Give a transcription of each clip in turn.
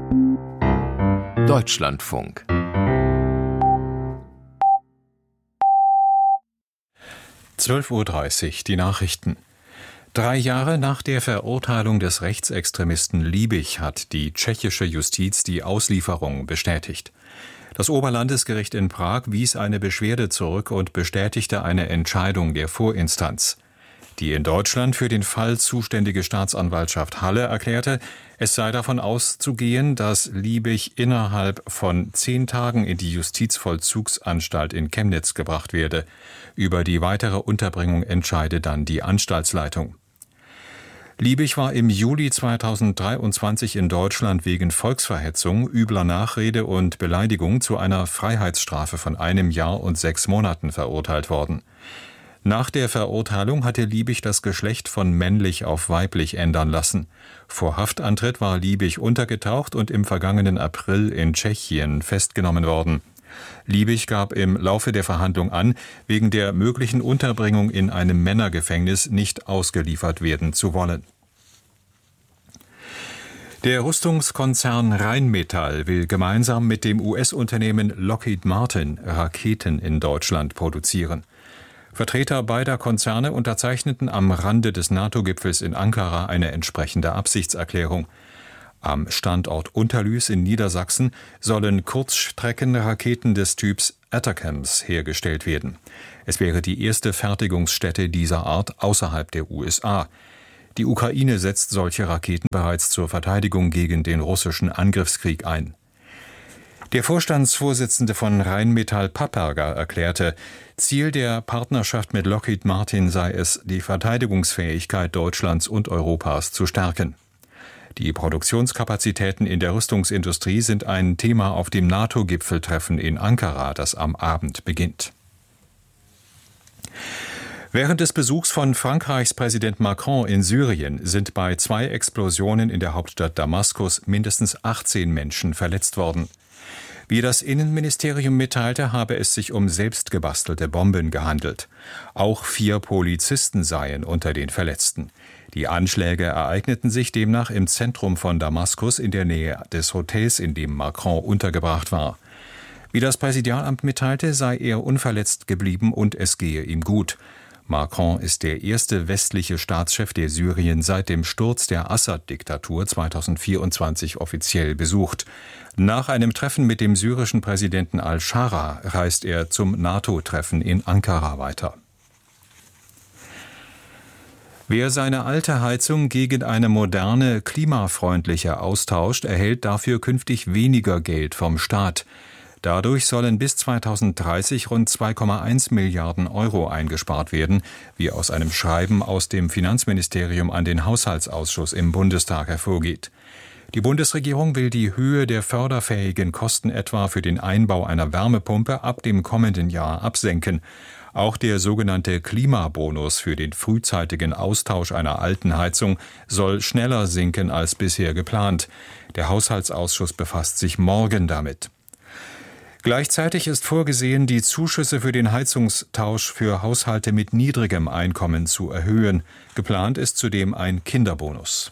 Deutschlandfunk. (12:30 Uhr) die Nachrichten. 3 Jahre nach der Verurteilung des Rechtsextremisten Liebig hat die tschechische Justiz die Auslieferung bestätigt. Das Oberlandesgericht in Prag wies eine Beschwerde zurück und bestätigte eine Entscheidung der Vorinstanz. Die in Deutschland für den Fall zuständige Staatsanwaltschaft Halle erklärte, es sei davon auszugehen, dass Liebig innerhalb von 10 Tagen in die Justizvollzugsanstalt in Chemnitz gebracht werde. Über die weitere Unterbringung entscheide dann die Anstaltsleitung. Liebig war im Juli 2023 in Deutschland wegen Volksverhetzung, übler Nachrede und Beleidigung zu einer Freiheitsstrafe von 1 Jahr und 6 Monaten verurteilt worden. Nach der Verurteilung hatte Liebig das Geschlecht von männlich auf weiblich ändern lassen. Vor Haftantritt war Liebig untergetaucht und im vergangenen April in Tschechien festgenommen worden. Liebig gab im Laufe der Verhandlung an, wegen der möglichen Unterbringung in einem Männergefängnis nicht ausgeliefert werden zu wollen. Der Rüstungskonzern Rheinmetall will gemeinsam mit dem US-Unternehmen Lockheed Martin Raketen in Deutschland produzieren. Vertreter beider Konzerne unterzeichneten am Rande des NATO-Gipfels in Ankara eine entsprechende Absichtserklärung. Am Standort Unterlüß in Niedersachsen sollen Kurzstreckenraketen des Typs Atacams hergestellt werden. Es wäre die erste Fertigungsstätte dieser Art außerhalb der USA. Die Ukraine setzt solche Raketen bereits zur Verteidigung gegen den russischen Angriffskrieg ein. Der Vorstandsvorsitzende von Rheinmetall Papperger erklärte, Ziel der Partnerschaft mit Lockheed Martin sei es, die Verteidigungsfähigkeit Deutschlands und Europas zu stärken. Die Produktionskapazitäten in der Rüstungsindustrie sind ein Thema auf dem NATO-Gipfeltreffen in Ankara, das am Abend beginnt. Während des Besuchs von Frankreichs Präsident Macron in Syrien sind bei 2 Explosionen in der Hauptstadt Damaskus mindestens 18 Menschen verletzt worden. Wie das Innenministerium mitteilte, habe es sich um selbstgebastelte Bomben gehandelt. Auch 4 Polizisten seien unter den Verletzten. Die Anschläge ereigneten sich demnach im Zentrum von Damaskus in der Nähe des Hotels, in dem Macron untergebracht war. Wie das Präsidialamt mitteilte, sei er unverletzt geblieben und es gehe ihm gut. Macron ist der erste westliche Staatschef, der Syrien seit dem Sturz der Assad-Diktatur 2024 offiziell besucht. Nach einem Treffen mit dem syrischen Präsidenten al-Shara reist er zum NATO-Treffen in Ankara weiter. Wer seine alte Heizung gegen eine moderne, klimafreundliche austauscht, erhält dafür künftig weniger Geld vom Staat. Dadurch sollen bis 2030 rund 2,1 Milliarden Euro eingespart werden, wie aus einem Schreiben aus dem Finanzministerium an den Haushaltsausschuss im Bundestag hervorgeht. Die Bundesregierung will die Höhe der förderfähigen Kosten etwa für den Einbau einer Wärmepumpe ab dem kommenden Jahr absenken. Auch der sogenannte Klimabonus für den frühzeitigen Austausch einer alten Heizung soll schneller sinken als bisher geplant. Der Haushaltsausschuss befasst sich morgen damit. Gleichzeitig ist vorgesehen, die Zuschüsse für den Heizungstausch für Haushalte mit niedrigem Einkommen zu erhöhen. Geplant ist zudem ein Kinderbonus.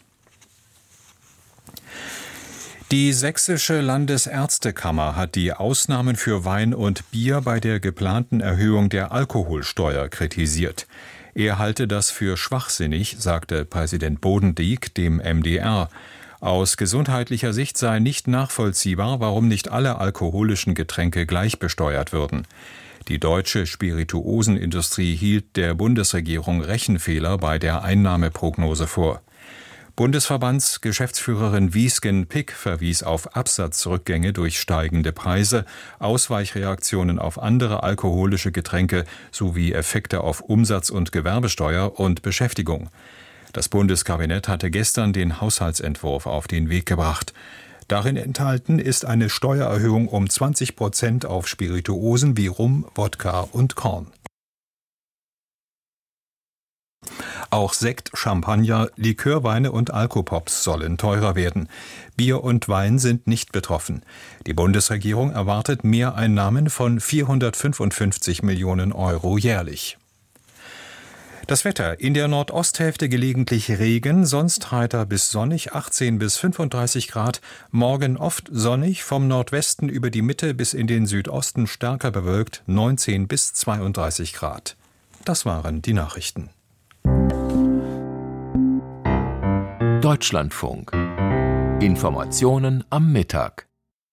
Die Sächsische Landesärztekammer hat die Ausnahmen für Wein und Bier bei der geplanten Erhöhung der Alkoholsteuer kritisiert. Er halte das für schwachsinnig, sagte Präsident Bodendieck dem MDR. Aus gesundheitlicher Sicht sei nicht nachvollziehbar, warum nicht alle alkoholischen Getränke gleich besteuert würden. Die deutsche Spirituosenindustrie hielt der Bundesregierung Rechenfehler bei der Einnahmeprognose vor. Bundesverbandsgeschäftsführerin Wiesgen-Pick verwies auf Absatzrückgänge durch steigende Preise, Ausweichreaktionen auf andere alkoholische Getränke sowie Effekte auf Umsatz- und Gewerbesteuer und Beschäftigung. Das Bundeskabinett hatte gestern den Haushaltsentwurf auf den Weg gebracht. Darin enthalten ist eine Steuererhöhung um 20% auf Spirituosen wie Rum, Wodka und Korn. Auch Sekt, Champagner, Likörweine und Alkopops sollen teurer werden. Bier und Wein sind nicht betroffen. Die Bundesregierung erwartet Mehreinnahmen von 455 Millionen Euro jährlich. Das Wetter: in der Nordosthälfte gelegentlich Regen, sonst heiter bis sonnig, 18 bis 35 Grad. Morgen oft sonnig, vom Nordwesten über die Mitte bis in den Südosten stärker bewölkt, 19 bis 32 Grad. Das waren die Nachrichten. Deutschlandfunk. Informationen am Mittag.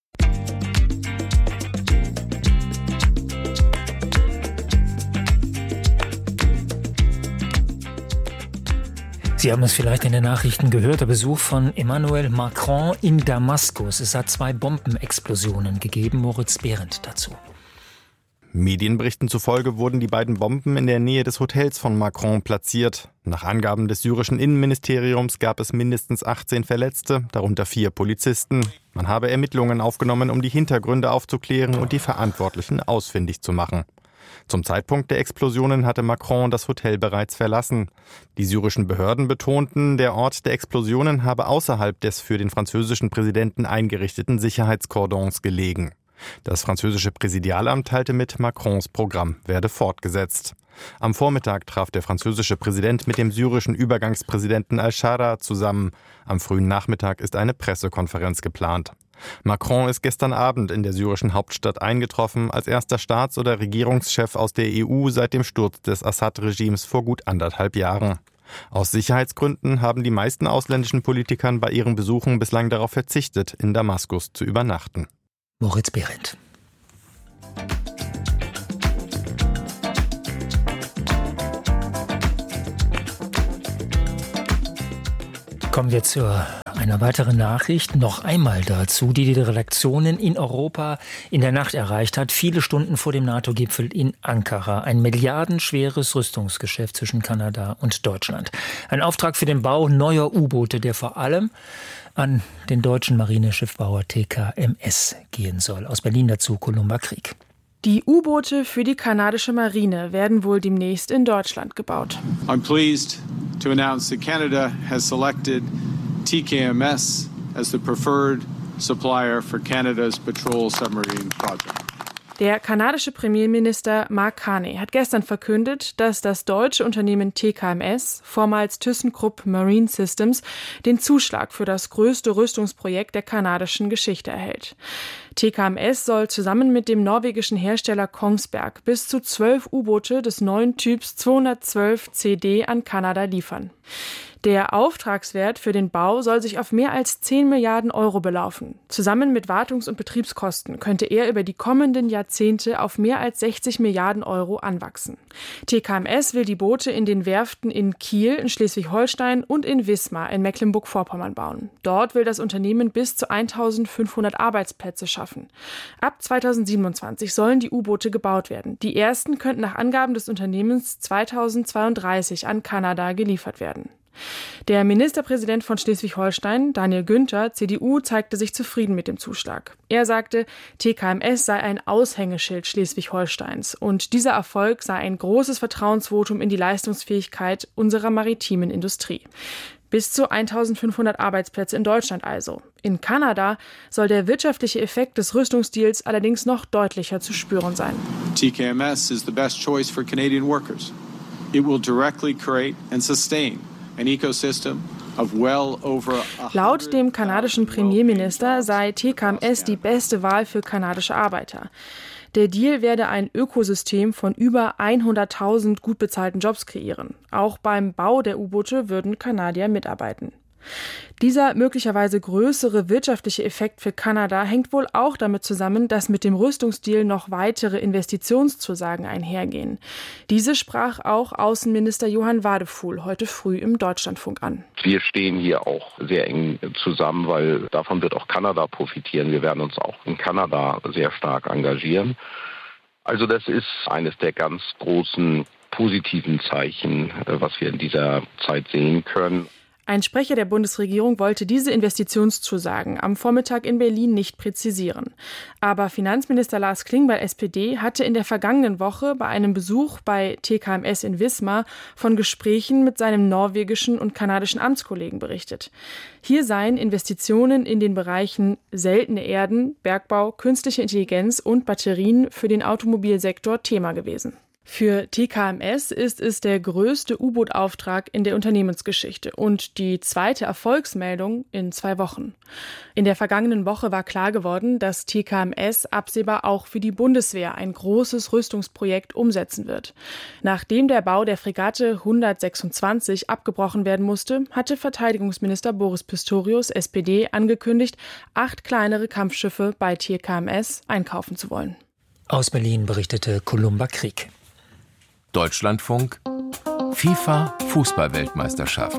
Sie haben es vielleicht in den Nachrichten gehört, der Besuch von Emmanuel Macron in Damaskus. Es hat 2 Bombenexplosionen gegeben. Moritz Behrendt dazu. Medienberichten zufolge wurden die beiden Bomben in der Nähe des Hotels von Macron platziert. Nach Angaben des syrischen Innenministeriums gab es mindestens 18 Verletzte, darunter 4 Polizisten. Man habe Ermittlungen aufgenommen, um die Hintergründe aufzuklären und die Verantwortlichen ausfindig zu machen. Zum Zeitpunkt der Explosionen hatte Macron das Hotel bereits verlassen. Die syrischen Behörden betonten, der Ort der Explosionen habe außerhalb des für den französischen Präsidenten eingerichteten Sicherheitskordons gelegen. Das französische Präsidialamt teilte mit, Macrons Programm werde fortgesetzt. Am Vormittag traf der französische Präsident mit dem syrischen Übergangspräsidenten al-Shara zusammen. Am frühen Nachmittag ist eine Pressekonferenz geplant. Macron ist gestern Abend in der syrischen Hauptstadt eingetroffen, als erster Staats- oder Regierungschef aus der EU seit dem Sturz des Assad-Regimes vor gut 1,5 Jahren. Aus Sicherheitsgründen haben die meisten ausländischen Politikern bei ihren Besuchen bislang darauf verzichtet, in Damaskus zu übernachten. Moritz Behrendt. Kommen wir zu einer weiteren Nachricht, noch einmal dazu, die Redaktionen in Europa in der Nacht erreicht hat, viele Stunden vor dem NATO-Gipfel in Ankara. Ein milliardenschweres Rüstungsgeschäft zwischen Kanada und Deutschland. Ein Auftrag für den Bau neuer U-Boote, der vor allem an den deutschen Marineschiffbauer TKMS gehen soll. Aus Berlin dazu Columba Krieg. Die U-Boote für die kanadische Marine werden wohl demnächst in Deutschland gebaut. I'm pleased to announce that Canada has selected TKMS as the preferred supplier for Canada's patrol submarine project. Der kanadische Premierminister Mark Carney hat gestern verkündet, dass das deutsche Unternehmen TKMS, vormals ThyssenKrupp Marine Systems, den Zuschlag für das größte Rüstungsprojekt der kanadischen Geschichte erhält. TKMS soll zusammen mit dem norwegischen Hersteller Kongsberg bis zu 12 U-Boote des neuen Typs 212 CD an Kanada liefern. Der Auftragswert für den Bau soll sich auf mehr als 10 Milliarden Euro belaufen. Zusammen mit Wartungs- und Betriebskosten könnte er über die kommenden Jahrzehnte auf mehr als 60 Milliarden Euro anwachsen. TKMS will die Boote in den Werften in Kiel in Schleswig-Holstein und in Wismar in Mecklenburg-Vorpommern bauen. Dort will das Unternehmen bis zu 1.500 Arbeitsplätze schaffen. Ab 2027 sollen die U-Boote gebaut werden. Die ersten könnten nach Angaben des Unternehmens 2032 an Kanada geliefert werden. Der Ministerpräsident von Schleswig-Holstein, Daniel Günther, CDU, zeigte sich zufrieden mit dem Zuschlag. Er sagte, TKMS sei ein Aushängeschild Schleswig-Holsteins und dieser Erfolg sei ein großes Vertrauensvotum in die Leistungsfähigkeit unserer maritimen Industrie. Bis zu 1.500 Arbeitsplätze in Deutschland also. In Kanada soll der wirtschaftliche Effekt des Rüstungsdeals allerdings noch deutlicher zu spüren sein. TKMS is the best choice for Canadian workers. It will directly create and sustain an ecosystem of well over Laut dem kanadischen Premierminister sei TKMS die beste Wahl für kanadische Arbeiter. Der Deal werde ein Ökosystem von über 100.000 gut bezahlten Jobs kreieren. Auch beim Bau der U-Boote würden Kanadier mitarbeiten. Dieser möglicherweise größere wirtschaftliche Effekt für Kanada hängt wohl auch damit zusammen, dass mit dem Rüstungsdeal noch weitere Investitionszusagen einhergehen. Diese sprach auch Außenminister Johann Wadefuhl heute früh im Deutschlandfunk an. Wir stehen hier auch sehr eng zusammen, weil davon wird auch Kanada profitieren. Wir werden uns auch in Kanada sehr stark engagieren. Also das ist eines der ganz großen positiven Zeichen, was wir in dieser Zeit sehen können. Ein Sprecher der Bundesregierung wollte diese Investitionszusagen am Vormittag in Berlin nicht präzisieren. Aber Finanzminister Lars Klingbeil, SPD, hatte in der vergangenen Woche bei einem Besuch bei TKMS in Wismar von Gesprächen mit seinem norwegischen und kanadischen Amtskollegen berichtet. Hier seien Investitionen in den Bereichen seltene Erden, Bergbau, künstliche Intelligenz und Batterien für den Automobilsektor Thema gewesen. Für TKMS ist es der größte U-Boot-Auftrag in der Unternehmensgeschichte und die zweite Erfolgsmeldung in 2 Wochen. In der vergangenen Woche war klar geworden, dass TKMS absehbar auch für die Bundeswehr ein großes Rüstungsprojekt umsetzen wird. Nachdem der Bau der Fregatte 126 abgebrochen werden musste, hatte Verteidigungsminister Boris Pistorius, SPD, angekündigt, 8 kleinere Kampfschiffe bei TKMS einkaufen zu wollen. Aus Berlin berichtete Columba Krieg. Deutschlandfunk FIFA Fußball-Weltmeisterschaft.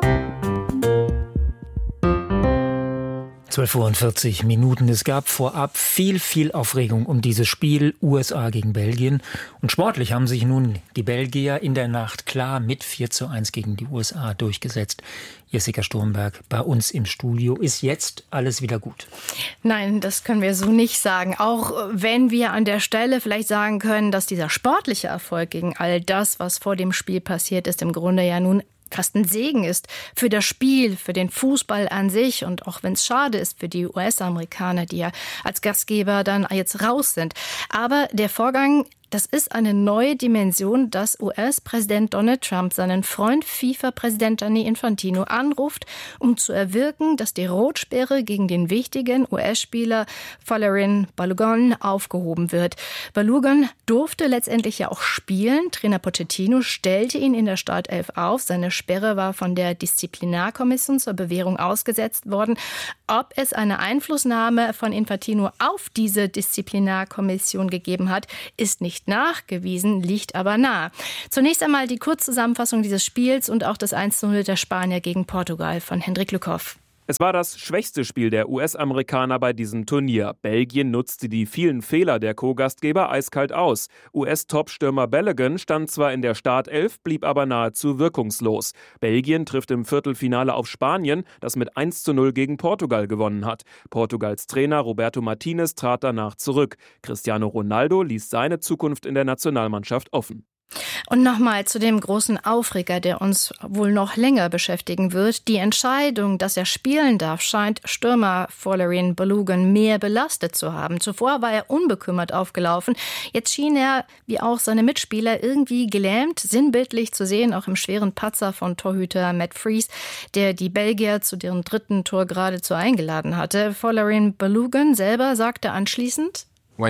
12:40 Uhr. Es gab vorab viel Aufregung um dieses Spiel USA gegen Belgien. Und sportlich haben sich nun die Belgier in der Nacht klar mit 4:1 gegen die USA durchgesetzt. Jessica Sturmberg bei uns im Studio. Ist jetzt alles wieder gut? Nein, das können wir so nicht sagen. Auch wenn wir an der Stelle vielleicht sagen können, dass dieser sportliche Erfolg gegen all das, was vor dem Spiel passiert ist, im Grunde ja nun fast ein Segen ist für das Spiel, für den Fußball an sich und auch wenn es schade ist für die US-Amerikaner, die ja als Gastgeber dann jetzt raus sind. Aber der Vorgang, das ist eine neue Dimension, dass US-Präsident Donald Trump seinen Freund FIFA-Präsident Gianni Infantino anruft, um zu erwirken, dass die Rotsperre gegen den wichtigen US-Spieler Folarin Balogun aufgehoben wird. Balogun durfte letztendlich ja auch spielen. Trainer Pochettino stellte ihn in der Startelf auf. Seine Sperre war von der Disziplinarkommission zur Bewährung ausgesetzt worden. Ob es eine Einflussnahme von Infantino auf diese Disziplinarkommission gegeben hat, ist nicht nachgewiesen, liegt aber nahe. Zunächst einmal die Kurzzusammenfassung dieses Spiels und auch das 1:0 der Spanier gegen Portugal von Hendrik Lückhoff. Es war das schwächste Spiel der US-Amerikaner bei diesem Turnier. Belgien nutzte die vielen Fehler der Co-Gastgeber eiskalt aus. US-Top-Stürmer Balogun stand zwar in der Startelf, blieb aber nahezu wirkungslos. Belgien trifft im Viertelfinale auf Spanien, das mit 1:0 gegen Portugal gewonnen hat. Portugals Trainer Roberto Martinez trat danach zurück. Cristiano Ronaldo ließ seine Zukunft in der Nationalmannschaft offen. Und nochmal zu dem großen Aufreger, der uns wohl noch länger beschäftigen wird. Die Entscheidung, dass er spielen darf, scheint Stürmer Folarin Balogun mehr belastet zu haben. Zuvor war er unbekümmert aufgelaufen. Jetzt schien er, wie auch seine Mitspieler, irgendwie gelähmt, sinnbildlich zu sehen, auch im schweren Patzer von Torhüter Matt Freese, der die Belgier zu deren 3. Tor geradezu eingeladen hatte. Folarin Balogun selber sagte anschließend: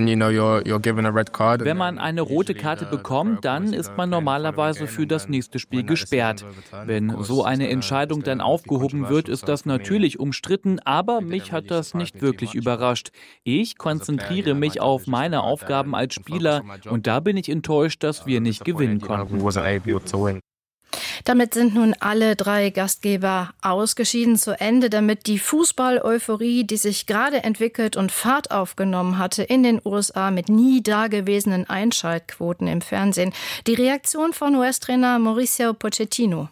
Wenn man eine rote Karte bekommt, dann ist man normalerweise für das nächste Spiel gesperrt. Wenn so eine Entscheidung dann aufgehoben wird, ist das natürlich umstritten, aber mich hat das nicht wirklich überrascht. Ich konzentriere mich auf meine Aufgaben als Spieler und da bin ich enttäuscht, dass wir nicht gewinnen konnten. Damit sind nun alle 3 Gastgeber ausgeschieden, zu Ende, damit die Fußball-Euphorie, die sich gerade entwickelt und Fahrt aufgenommen hatte in den USA mit nie dagewesenen Einschaltquoten im Fernsehen. Die Reaktion von US-Trainer Mauricio Pochettino.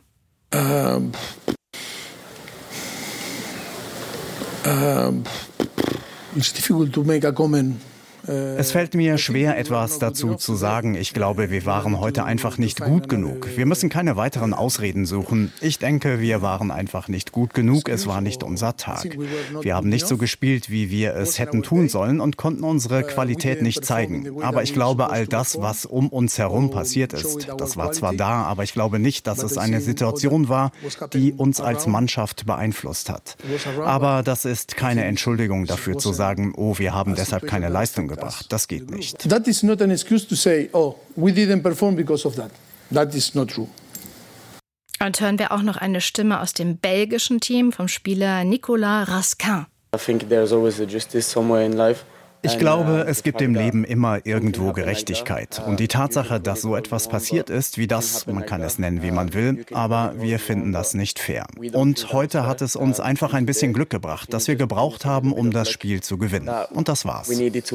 It's difficult to make a comment. Es fällt mir schwer, etwas dazu zu sagen. Ich glaube, wir waren heute einfach nicht gut genug. Wir müssen keine weiteren Ausreden suchen. Ich denke, wir waren einfach nicht gut genug. Es war nicht unser Tag. Wir haben nicht so gespielt, wie wir es hätten tun sollen und konnten unsere Qualität nicht zeigen. Aber ich glaube, all das, was um uns herum passiert ist, das war zwar da, aber ich glaube nicht, dass es eine Situation war, die uns als Mannschaft beeinflusst hat. Aber das ist keine Entschuldigung dafür zu sagen, oh, wir haben deshalb keine Leistung gebracht. Das geht nicht. That is not an excuse to say, oh, we didn't perform because of that. That is not true. Und hören wir auch noch eine Stimme aus dem belgischen Team vom Spieler Nicolas Raskin. I think there's always a justice somewhere in life. Ich glaube, es gibt im Leben immer irgendwo Gerechtigkeit. Und die Tatsache, dass so etwas passiert ist, wie das, man kann es nennen, wie man will, aber wir finden das nicht fair. Und heute hat es uns einfach ein bisschen Glück gebracht, das wir gebraucht haben, um das Spiel zu gewinnen. Und das war's.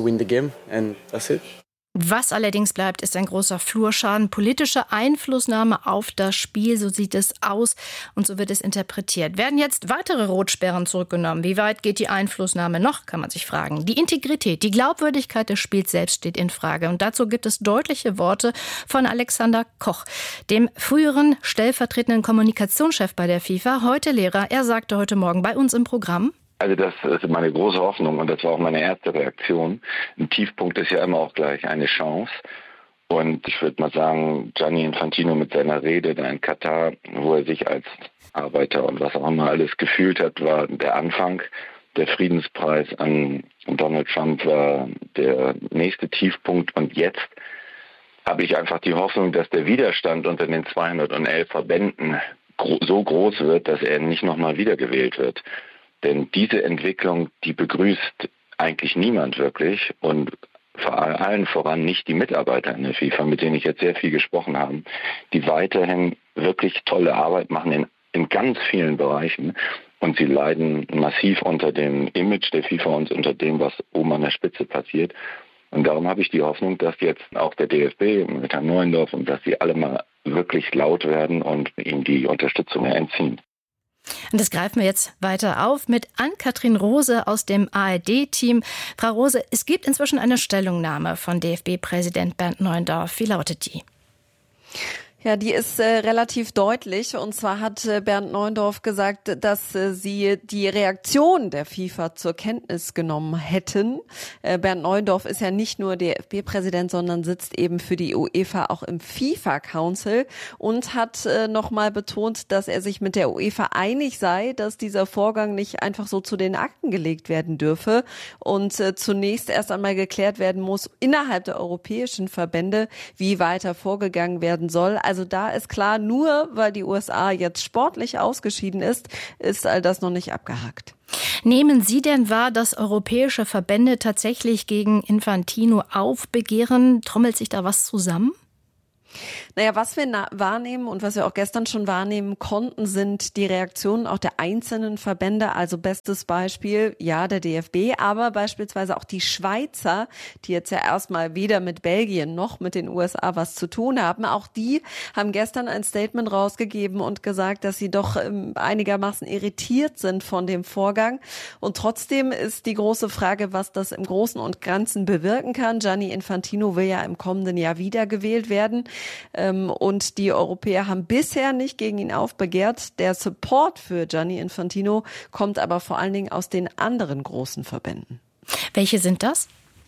Was allerdings bleibt, ist ein großer Flurschaden, politische Einflussnahme auf das Spiel, so sieht es aus und so wird es interpretiert. Werden jetzt weitere Rotsperren zurückgenommen? Wie weit geht die Einflussnahme noch, kann man sich fragen. Die Integrität, die Glaubwürdigkeit des Spiels selbst steht in Frage und dazu gibt es deutliche Worte von Alexander Koch, dem früheren stellvertretenden Kommunikationschef bei der FIFA, heute Lehrer. Er sagte heute Morgen bei uns im Programm: Also das ist meine große Hoffnung und das war auch meine erste Reaktion. Ein Tiefpunkt ist ja immer auch gleich eine Chance. Und ich würde mal sagen, Gianni Infantino mit seiner Rede da in Katar, wo er sich als Arbeiter und was auch immer alles gefühlt hat, war der Anfang. Der Friedenspreis an Donald Trump war der nächste Tiefpunkt. Und jetzt habe ich einfach die Hoffnung, dass der Widerstand unter den 211 Verbänden so groß wird, dass er nicht nochmal wiedergewählt wird. Denn diese Entwicklung, die begrüßt eigentlich niemand wirklich und vor allen voran nicht die Mitarbeiter in der FIFA, mit denen ich jetzt sehr viel gesprochen habe, die weiterhin wirklich tolle Arbeit machen in ganz vielen Bereichen. Und sie leiden massiv unter dem Image der FIFA und unter dem, was oben an der Spitze passiert. Und darum habe ich die Hoffnung, dass jetzt auch der DFB mit Herrn Neuendorf und dass sie alle mal wirklich laut werden und ihm die Unterstützung entziehen. Und das greifen wir jetzt weiter auf mit Ann-Kathrin Rose aus dem ARD-Team. Frau Rose, es gibt inzwischen eine Stellungnahme von DFB-Präsident Bernd Neuendorf. Wie lautet die? Ja, die ist relativ deutlich. Und zwar hat Bernd Neuendorf gesagt, dass sie die Reaktion der FIFA zur Kenntnis genommen hätten. Bernd Neuendorf ist ja nicht nur DFB-Präsident, sondern sitzt eben für die UEFA auch im FIFA-Council und hat nochmal betont, dass er sich mit der UEFA einig sei, dass dieser Vorgang nicht einfach so zu den Akten gelegt werden dürfe und zunächst erst einmal geklärt werden muss innerhalb der europäischen Verbände, wie weiter vorgegangen werden soll. Also da ist klar, nur weil die USA jetzt sportlich ausgeschieden ist all das noch nicht abgehakt. Nehmen Sie denn wahr, dass europäische Verbände tatsächlich gegen Infantino aufbegehren? Trommelt sich da was zusammen? Naja, was wir wahrnehmen und was wir auch gestern schon wahrnehmen konnten, sind die Reaktionen auch der einzelnen Verbände. Also bestes Beispiel, ja, der DFB, aber beispielsweise auch die Schweizer, die jetzt ja erstmal weder mit Belgien noch mit den USA was zu tun haben. Auch die haben gestern ein Statement rausgegeben und gesagt, dass sie doch einigermaßen irritiert sind von dem Vorgang. Und trotzdem ist die große Frage, was das im Großen und Ganzen bewirken kann. Gianni Infantino will ja im kommenden Jahr wiedergewählt werden. Und die Europäer haben bisher nicht gegen ihn aufbegehrt. Der Support für Gianni Infantino kommt aber vor allen Dingen aus den anderen großen Verbänden. Welche sind das?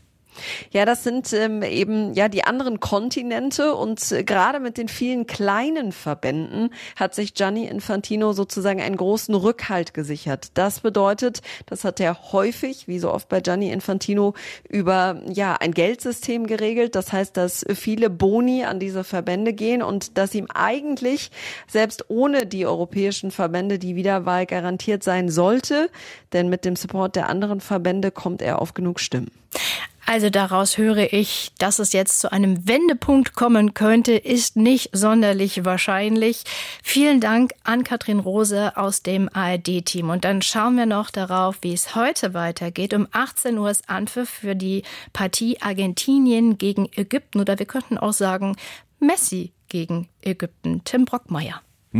Ja, das sind eben die anderen Kontinente und gerade mit den vielen kleinen Verbänden hat sich Gianni Infantino sozusagen einen großen Rückhalt gesichert. Das bedeutet, das hat er häufig, wie so oft bei Gianni Infantino, über ein Geldsystem geregelt. Das heißt, dass viele Boni an diese Verbände gehen und dass ihm eigentlich selbst ohne die europäischen Verbände die Wiederwahl garantiert sein sollte, denn mit dem Support der anderen Verbände kommt er auf genug Stimmen. Also daraus höre ich, dass es jetzt zu einem Wendepunkt kommen könnte, ist nicht sonderlich wahrscheinlich. Vielen Dank an Ann-Kathrin Rose aus dem ARD-Team. Und dann schauen wir noch darauf, wie es heute weitergeht. Um 18 Uhr ist Anpfiff für die Partie Argentinien gegen Ägypten. Oder wir könnten auch sagen, Messi gegen Ägypten. Tim Brockmeier.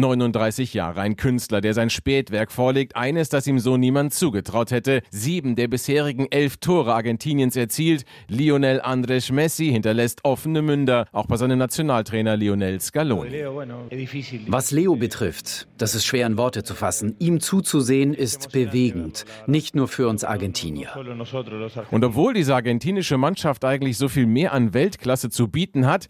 39 Jahre, ein Künstler, der sein Spätwerk vorlegt, eines, das ihm so niemand zugetraut hätte. 7 der bisherigen 11 Tore Argentiniens erzielt. Lionel Andrés Messi hinterlässt offene Münder, auch bei seinem Nationaltrainer Lionel Scaloni. Was Leo betrifft, das ist schwer in Worte zu fassen. Ihm zuzusehen ist bewegend, nicht nur für uns Argentinier. Und obwohl diese argentinische Mannschaft eigentlich so viel mehr an Weltklasse zu bieten hat,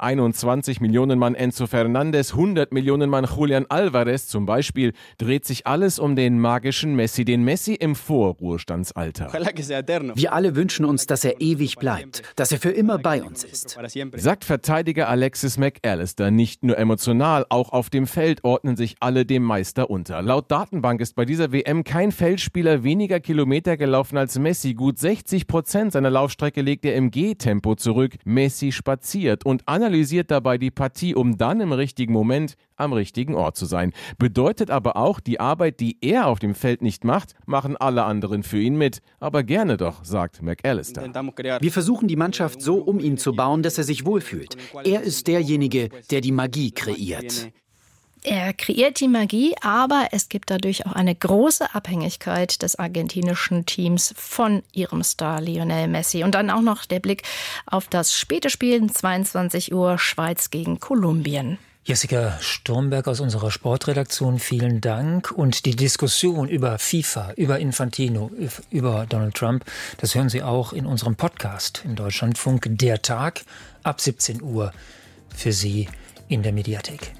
121 Millionen Mann Enzo Fernandez, 100 Millionen Mann Julian Alvarez zum Beispiel, dreht sich alles um den magischen Messi, den Messi im Vorruhestandsalter. Wir alle wünschen uns, dass er ewig bleibt, dass er für immer bei uns ist. Sagt Verteidiger Alexis McAllister. Nicht nur emotional, auch auf dem Feld ordnen sich alle dem Meister unter. Laut Datenbank ist bei dieser WM kein Feldspieler weniger Kilometer gelaufen als Messi. Gut 60% seiner Laufstrecke legt er im Gehtempo zurück. Messi spaziert und analysiert dabei die Partie, um dann im richtigen Moment am richtigen Ort zu sein. Bedeutet aber auch, die Arbeit, die er auf dem Feld nicht macht, machen alle anderen für ihn mit. Aber gerne doch, sagt McAllister. Wir versuchen die Mannschaft so um ihn zu bauen, dass er sich wohlfühlt. Er ist derjenige, der die Magie kreiert. Er kreiert die Magie, aber es gibt dadurch auch eine große Abhängigkeit des argentinischen Teams von ihrem Star Lionel Messi. Und dann auch noch der Blick auf das späte Spiel, 22 Uhr, Schweiz gegen Kolumbien. Jessica Sturmberg aus unserer Sportredaktion, vielen Dank. Und die Diskussion über FIFA, über Infantino, über Donald Trump, das hören Sie auch in unserem Podcast im Deutschlandfunk Der Tag ab 17 Uhr für Sie in der Mediathek.